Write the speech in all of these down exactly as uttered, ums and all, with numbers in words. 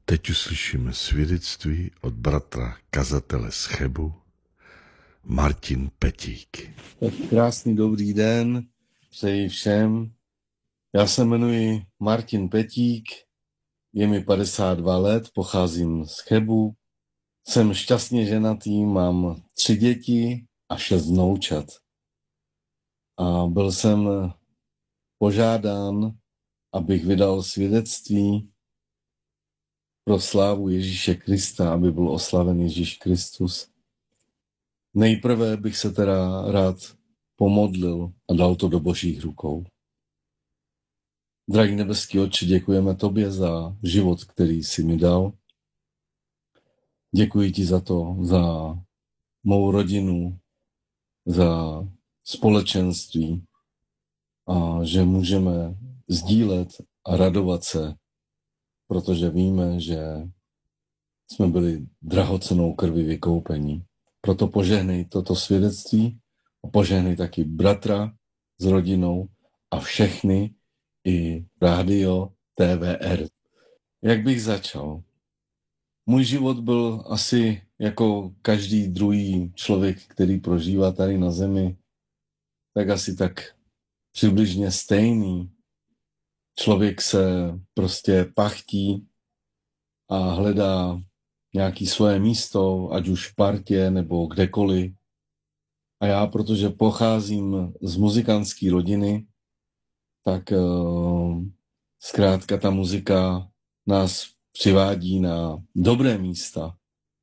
Teď uslyšíme svědectví od bratra kazatele z Chebu, Martin Petík. Tak krásný dobrý den, přeji všem. Já se jmenuji Martin Petík, je mi padesát dva let, pocházím z Chebu, jsem šťastně ženatý, mám tři děti a šest vnoučat. A byl jsem požádán, abych vydal svědectví pro slávu Ježíše Krista, aby byl oslaven Ježíš Kristus. Nejprve bych se teda rád pomodlil a dal to do Božích rukou. Drahý nebeský Otče, děkujeme tobě za život, který jsi mi dal. Děkuji ti za to, za mou rodinu, za společenství a že můžeme sdílet a radovat se, protože víme, že jsme byli drahocennou krví vykoupení. Proto požehnej toto svědectví a požehnej taky bratra s rodinou a všechny i rádio T V R. Jak bych začal? Můj život byl asi jako každý druhý člověk, který prožívá tady na zemi, tak asi tak přibližně stejný. Člověk se prostě pachtí a hledá nějaké svoje místo, ať už v partě nebo kdekoliv. A já, protože pocházím z muzikantské rodiny, tak uh, zkrátka ta muzika nás přivádí na dobré místa.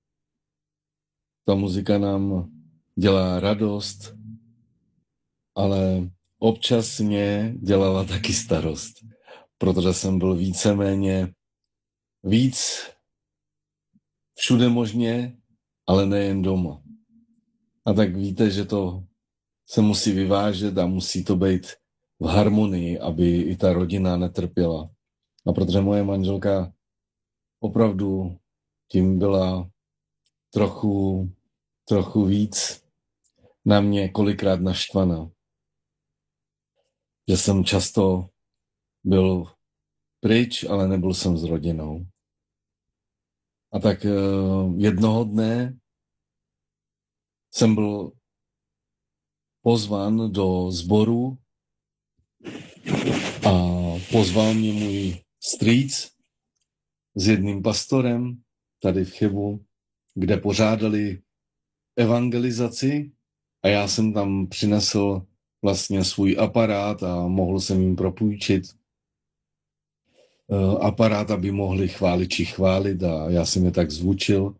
Ta muzika nám dělá radost, ale občas mě dělala taky starost, protože jsem byl víceméně víc všude možně, ale nejen doma. A tak víte, že to se musí vyvážet a musí to být v harmonii, aby i ta rodina netrpěla. A protože moje manželka opravdu tím byla trochu, trochu víc na mě kolikrát naštvaná. Že jsem často byl pryč, ale nebyl jsem s rodinou. A tak jednoho dne jsem byl pozván do sboru a pozval mě můj strýc s jedným pastorem tady v Chebu, kde pořádali evangelizaci a já jsem tam přinesl vlastně svůj aparát a mohl jsem jim propůjčit aparát, aby mohli chváliči chválit a já jsem je tak zvučil.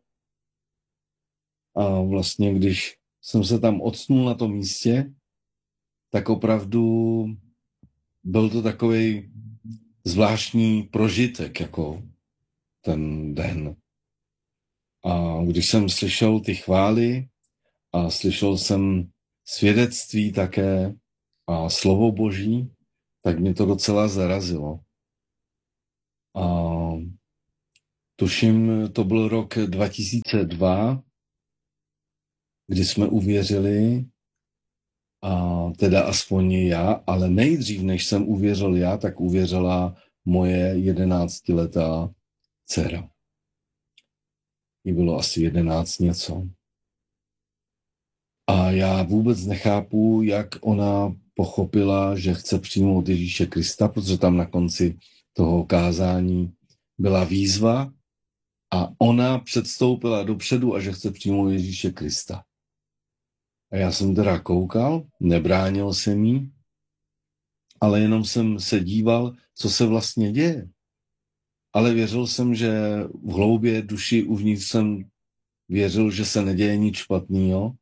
A vlastně, když jsem se tam octnul na tom místě, tak opravdu byl to takovej zvláštní prožitek, jako ten den. A když jsem slyšel ty chvály a slyšel jsem svědectví také a slovo Boží, tak mě to docela zarazilo. A tuším, to byl rok dva tisíce dva, kdy jsme uvěřili, a teda aspoň já, ale nejdřív, než jsem uvěřil já, tak uvěřila moje jedenáctiletá dcera. Jí bylo asi jedenáct něco. A já vůbec nechápu, jak ona pochopila, že chce přijmout Ježíše Krista, protože tam na konci toho kázání byla výzva a ona předstoupila dopředu a že chce přijmout Ježíše Krista. A já jsem teda koukal, nebránil jsem jí, ale jenom jsem se díval, co se vlastně děje. Ale věřil jsem, že v hloubě duši uvnitř jsem věřil, že se neděje nic špatného.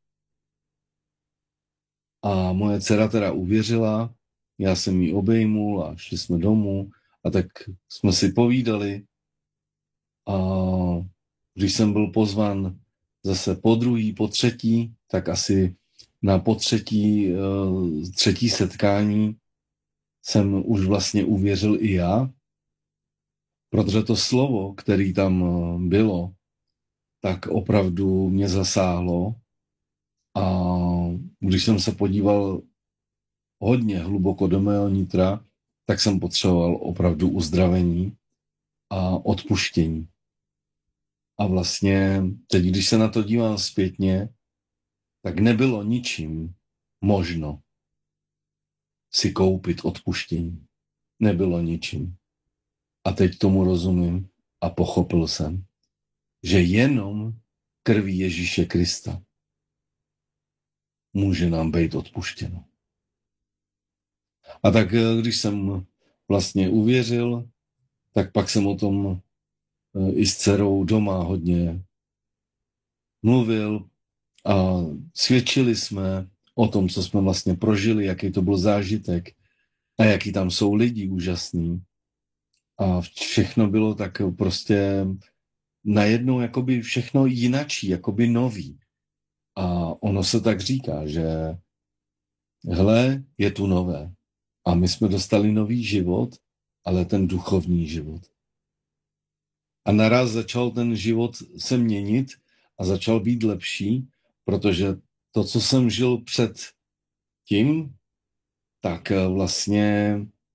A moje dcera teda uvěřila, já jsem jí obejmul a šli jsme domů a tak jsme si povídali. A když jsem byl pozván zase po druhý, po třetí, tak asi na potřetí, třetí setkání jsem už vlastně uvěřil i já, protože to slovo, které tam bylo, tak opravdu mě zasáhlo a když jsem se podíval hodně hluboko do mého nitra, tak jsem potřeboval opravdu uzdravení a odpuštění. A vlastně teď, když se na to dívám zpětně, tak nebylo ničím možno si koupit odpuštění. Nebylo ničím. A teď tomu rozumím a pochopil jsem, že jenom krví Ježíše Krista může nám být odpuštěno. A tak když jsem vlastně uvěřil, tak pak jsem o tom i s dcerou doma hodně mluvil a svědčili jsme o tom, co jsme vlastně prožili, jaký to byl zážitek a jaký tam jsou lidi úžasný. A všechno bylo tak prostě najednou jakoby všechno jinačí, jakoby nový. A ono se tak říká, že hele, je tu nové. A my jsme dostali nový život, ale ten duchovní život. A naraz začal ten život se měnit a začal být lepší, protože to, co jsem žil před tím, tak vlastně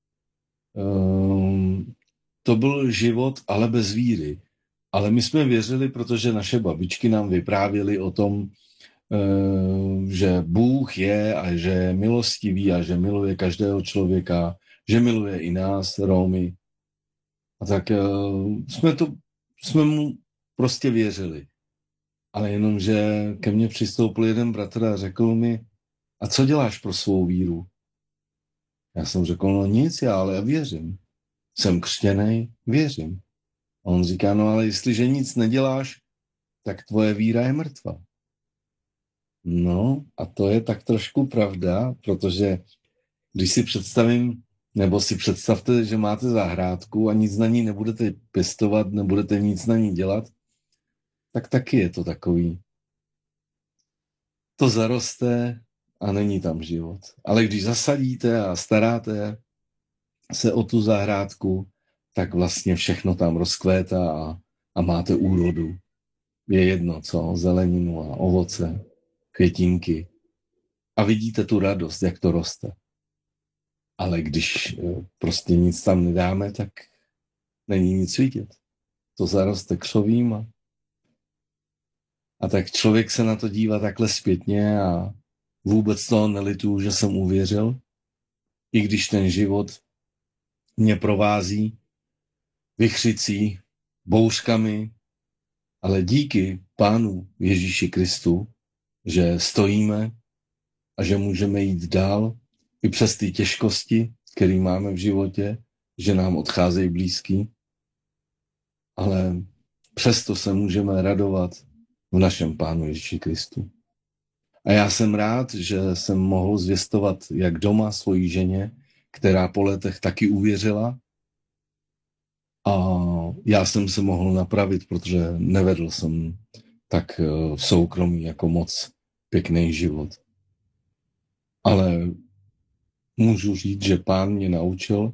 um, to byl život, ale bez víry. Ale my jsme věřili, protože naše babičky nám vyprávěly o tom, že Bůh je a že je milostivý a že miluje každého člověka, že miluje i nás, Romy. A tak jsme, to, jsme mu prostě věřili. Ale jenom, že ke mně přistoupil jeden bratr a řekl mi, a co děláš pro svou víru? Já jsem řekl, no nic, já ale já věřím. Jsem křtěnej, věřím. A on říká, no ale jestliže nic neděláš, tak tvoje víra je mrtvá. No a to je tak trošku pravda, protože když si představím, nebo si představte, že máte zahrádku a nic na ní nebudete pěstovat, nebudete nic na ní dělat, tak taky je to takový. To zaroste a není tam život. Ale když zasadíte a staráte se o tu zahrádku, tak vlastně všechno tam rozkvétá a, a máte úrodu. Je jedno, co? Zeleninu a ovoce, květinky. A vidíte tu radost, jak to roste. Ale když prostě nic tam nedáme, tak není nic vidět. To zaroste křovím a, a tak člověk se na to dívá takhle zpětně a vůbec toho nelituju, že jsem uvěřil, i když ten život mě provází vichřicí, bouřkami, ale díky Pánu Ježíši Kristu, že stojíme a že můžeme jít dál i přes ty těžkosti, které máme v životě, že nám odcházejí blízký, ale přesto se můžeme radovat v našem Pánu Ježíši Kristu. A já jsem rád, že jsem mohl zvěstovat jak doma svojí ženě, která po letech taky uvěřila, a já jsem se mohl napravit, protože nevedl jsem tak v soukromí jako moc pěkný život. Ale můžu říct, že Pán mě naučil,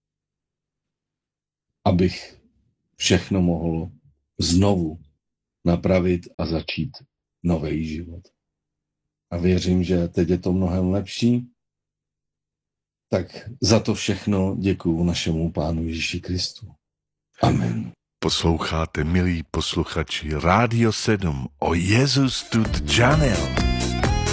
abych všechno mohl znovu napravit a začít nový život. A věřím, že teď je to mnohem lepší. Tak za to všechno děkuju našemu Pánu Ježíši Kristu. Amen. Posloucháte, milí posluchači, Rádio sedm o Jezus tut Janel.